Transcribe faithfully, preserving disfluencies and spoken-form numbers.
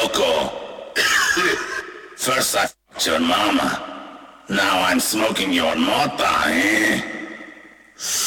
loco. First I f***ed your mama. Now I'm smoking your mota, eh?